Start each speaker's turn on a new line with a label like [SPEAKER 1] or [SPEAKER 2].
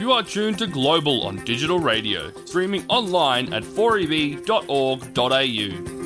[SPEAKER 1] You are tuned to Global on digital radio, streaming online at 4EB.org.au.